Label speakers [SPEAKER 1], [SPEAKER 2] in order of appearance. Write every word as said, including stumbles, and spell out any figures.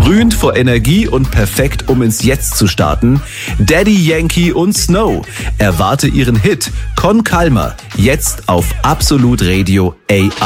[SPEAKER 1] Sprühend vor Energie und perfekt, um ins Jetzt zu starten. Daddy Yankee und Snow. Erwarte ihren Hit Con Calma jetzt auf Absolut Radio A I.